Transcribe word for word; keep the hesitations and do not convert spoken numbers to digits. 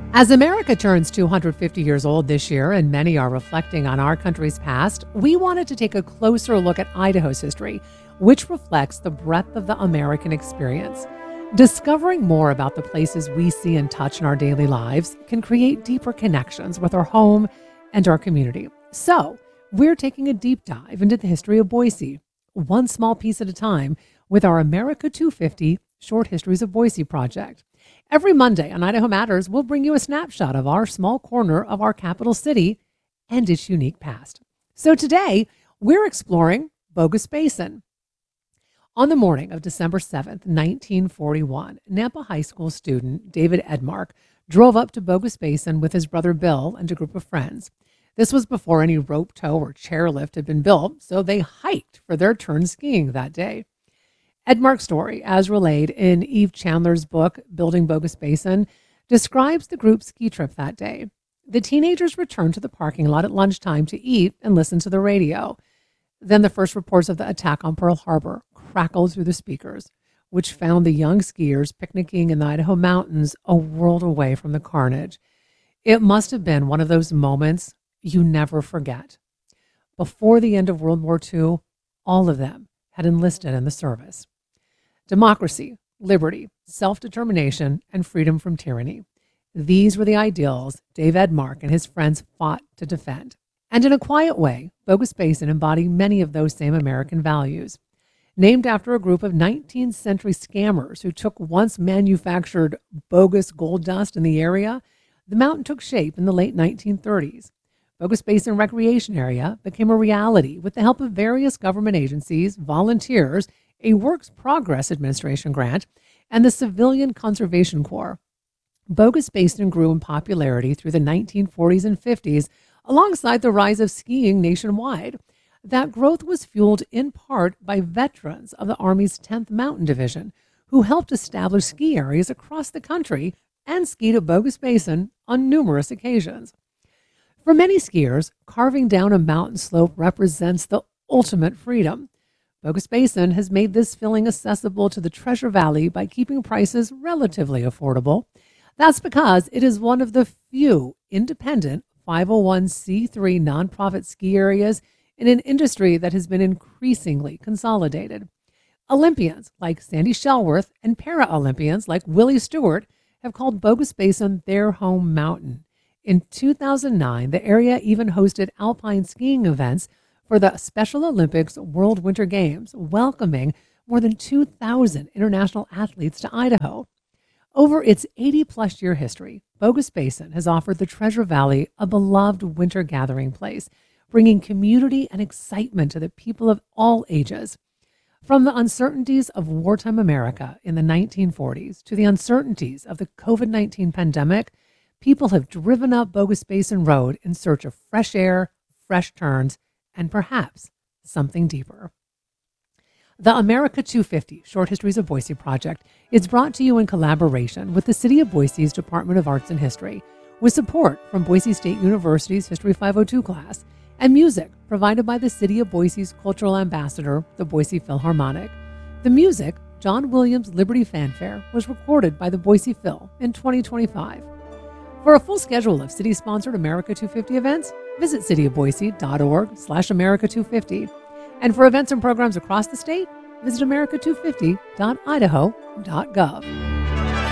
As America turns two hundred fifty years old this year, and many are reflecting on our country's past, we wanted to take a closer look at Idaho's history, which reflects the breadth of the American experience. Discovering more about the places we see and touch in our daily lives can create deeper connections with our home and our community. So, we're taking a deep dive into the history of Boise, one small piece at a time, with our America two fifty Short Histories of Boise project. Every Monday on Idaho Matters, we'll bring you a snapshot of our small corner of our capital city and its unique past. So today, we're exploring Bogus Basin. On the morning of December seventh, nineteen forty-one, Nampa High School student David Edmark drove up to Bogus Basin with his brother Bill and a group of friends. This was before any rope tow or chairlift had been built, so they hiked for their turn skiing that day. Edmark's story, as relayed in Eve Chandler's book, Building Bogus Basin, describes the group's ski trip that day. The teenagers returned to the parking lot at lunchtime to eat and listen to the radio. Then the first reports of the attack on Pearl Harbor crackled through the speakers, which found the young skiers picnicking in the Idaho mountains a world away from the carnage. It must have been one of those moments you never forget. Before the end of World War Two, all of them had enlisted in the service. Democracy, liberty, self-determination, and freedom from tyranny. These were the ideals Dave Edmark and his friends fought to defend. And in a quiet way, Bogus Basin embodied many of those same American values. Named after a group of nineteenth century scammers who took once manufactured bogus gold dust in the area, the mountain took shape in the late nineteen thirties. Bogus Basin Recreation Area became a reality with the help of various government agencies, volunteers, a Works Progress Administration grant, and the Civilian Conservation Corps. Bogus Basin grew in popularity through the nineteen forties and fifties alongside the rise of skiing nationwide. That growth was fueled in part by veterans of the Army's tenth Mountain Division, who helped establish ski areas across the country and skied at Bogus Basin on numerous occasions. For many skiers, carving down a mountain slope represents the ultimate freedom. Bogus Basin has made this feeling accessible to the Treasure Valley by keeping prices relatively affordable. That's because it is one of the few independent five oh one c three nonprofit ski areas in an industry that has been increasingly consolidated. Olympians like Sandy Shelworth and para-Olympians like Willie Stewart have called Bogus Basin their home mountain. In two thousand nine, the area even hosted alpine skiing events for the Special Olympics World Winter Games, welcoming more than two thousand international athletes to Idaho. Over its eighty-plus year history, Bogus Basin has offered the Treasure Valley a beloved winter gathering place, bringing community and excitement to the people of all ages. From the uncertainties of wartime America in the nineteen forties to the uncertainties of the covid nineteen pandemic, people have driven up Bogus Basin Road in search of fresh air, fresh turns, and perhaps something deeper. The America two fifty Short Histories of Boise project is brought to you in collaboration with the City of Boise's Department of Arts and History, with support from Boise State University's History five oh two class, and music provided by the City of Boise's cultural ambassador, the Boise Philharmonic. The music, John Williams' Liberty Fanfare, was recorded by the Boise Phil in twenty twenty-five. For a full schedule of city-sponsored America two fifty events, visit cityofboise.org slash America 250. And for events and programs across the state, visit america two fifty dot idaho dot gov.